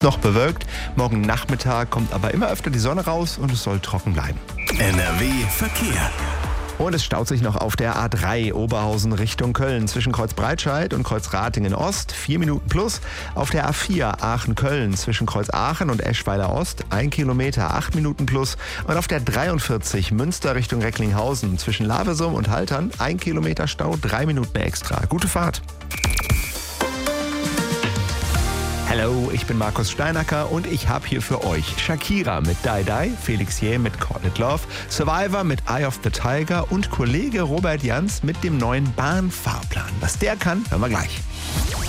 noch bewölkt. Morgen Nachmittag kommt aber immer öfter die Sonne raus und es soll trocken bleiben. NRW Verkehr. Und es staut sich noch auf der A3 Oberhausen Richtung Köln zwischen Kreuz-Breitscheid und Kreuz-Ratingen Ost, 4 Minuten plus. Auf der A4 Aachen-Köln zwischen Kreuz-Aachen und Eschweiler Ost, 1 Kilometer, 8 Minuten plus. Und auf der 43 Münster Richtung Recklinghausen zwischen Lavesum und Haltern, 1 Kilometer Stau, 3 Minuten extra. Gute Fahrt. Hallo, ich bin Markus Steinacker und ich habe hier für euch Shakira mit Die Die, Felix Jäh mit Call It Love, Survivor mit Eye of the Tiger und Kollege Robert Jans mit dem neuen Bahnfahrplan. Was der kann, hören wir gleich.